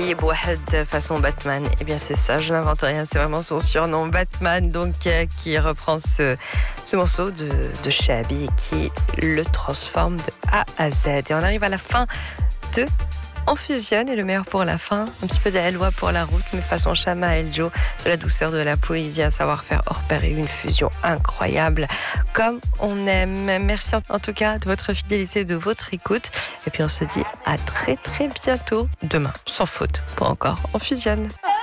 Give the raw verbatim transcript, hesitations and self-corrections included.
Bouahed façon Batman. Eh bien c'est ça, je n'invente rien, c'est vraiment son surnom Batman, donc euh, qui reprend ce, ce morceau de, de Chabi et qui le transforme de A à Z. Et on arrive à la fin de On fusionne, et le meilleur pour la fin, un petit peu d'Aelwa pour la route, mais façon Chama El Jo, de la douceur de la poésie, un savoir-faire hors pair et une fusion incroyable, comme on aime. Merci en tout cas de votre fidélité, de votre écoute, et puis on se dit à très très bientôt, demain, sans faute, pour encore On fusionne.